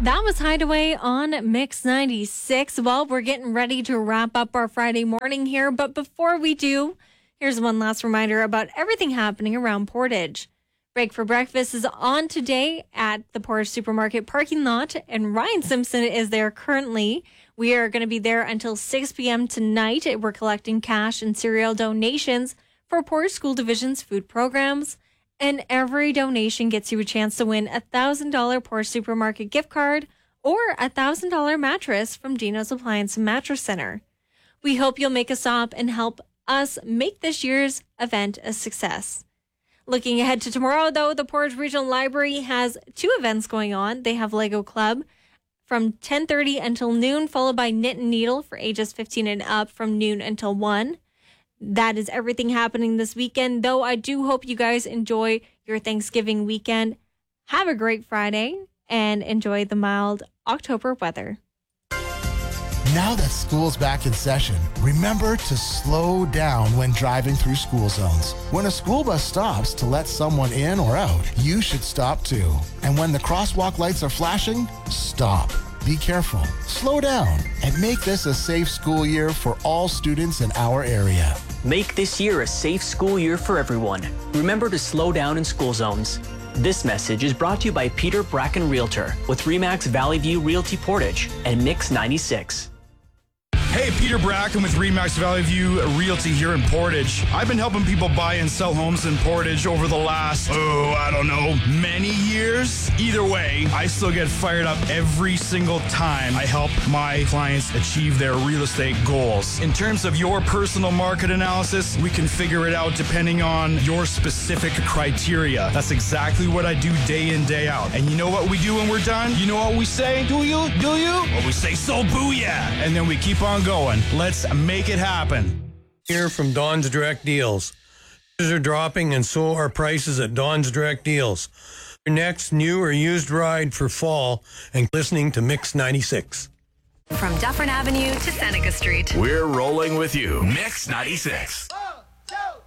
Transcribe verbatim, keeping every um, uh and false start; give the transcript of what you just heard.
That was Hideaway on Mix ninety-six. Well, we're getting ready to wrap up our Friday morning here, but before we do, here's one last reminder about everything happening around Portage. Break for Breakfast is on today at the Portage Supermarket parking lot, and Ryan Simpson is there currently. We are going to be there until six p.m. tonight. We're collecting cash and cereal donations for Portage School Division's food programs. And every donation gets you a chance to win a one thousand dollars Portage Supermarket gift card or a one thousand dollars mattress from Dino's Appliance and Mattress Center. We hope you'll make a stop and help us make this year's event a success. Looking ahead to tomorrow, though, the Portage Regional Library has two events going on. They have Lego Club from ten thirty until noon, followed by Knit and Needle for ages fifteen and up from noon until one. That is everything happening this weekend, though I do hope you guys enjoy your Thanksgiving weekend. Have a great Friday and enjoy the mild October weather. Now that school's back in session, remember to slow down when driving through school zones. When a school bus stops to let someone in or out, you should stop too. And when the crosswalk lights are flashing, stop. Be careful, slow down, and make this a safe school year for all students in our area. Make this year a safe school year for everyone. Remember to slow down in school zones. This message is brought to you by Peter Bracken Realtor with Remax Valley View Realty Portage and Mix ninety-six. Hey, Peter Bracken with Remax Valley View Realty here in Portage. I've been helping people buy and sell homes in Portage over the last, oh, I don't know, many years. Either way, I still get fired up every single time I help my clients achieve their real estate goals. In terms of your personal market analysis, we can figure it out depending on your specific criteria. That's exactly what I do day in, day out. And you know what we do when we're done? You know what we say? Do you? Do you? Well, we say, so booyah! And then we keep on going. Let's make it happen. Here from Don's Direct Deals. Prices are dropping and so are prices at Don's Direct Deals. Your next new or used ride for fall and listening to Mix ninety-six. From Dufferin Avenue to Seneca Street. We're rolling with you. Mix ninety-six.